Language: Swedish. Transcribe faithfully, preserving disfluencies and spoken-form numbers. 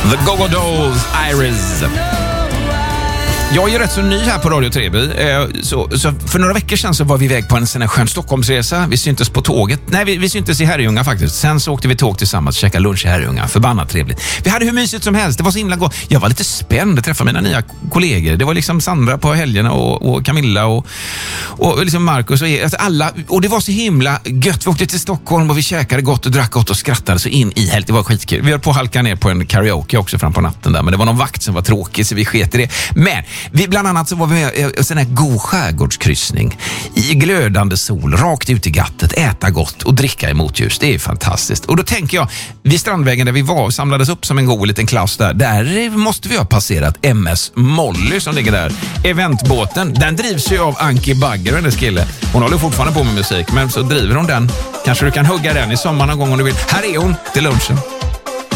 The Go-Go Dolls, Iris. Jag är ju rätt så ny här på Radio Treby. Så, så för några veckor sedan så var vi iväg på en sån här skön Stockholmsresa. Vi syntes på tåget. Nej, vi, vi syntes i Herrljunga faktiskt. Sen så åkte vi tåg tillsammans och käkade lunch i Herrljunga. Förbannat trevligt. Vi hade hur mysigt som helst. Det var så himla gott. Jag var lite spänd att träffa mina nya kollegor. Det var liksom Sandra på helgerna och, och Camilla och, och liksom Marcus och alltså alla. Och det var så himla gött. Vi åkte till Stockholm och vi käkade gott och drack gott och skrattade så in i helt. Det var skitkul. Vi höll på att halka ner på en karaoke också fram på natten där. Men det var någon vakt som var tråkig så vi sket i det. Men vi bland annat så var vi med en sån här god skärgårdskryssning i glödande sol, rakt ut i gattet, äta gott och dricka i motljus. Det är fantastiskt. Och då tänker jag, vid Strandvägen där vi var samlades upp som en god liten klass där. Där måste vi ha passerat M S Molly som ligger där. Eventbåten, den drivs ju av Anki Bagger och hennes kille. Hon håller fortfarande på med musik, men så driver hon den. Kanske du kan hugga den i sommar någon gång om du vill. Här är hon till lunchen.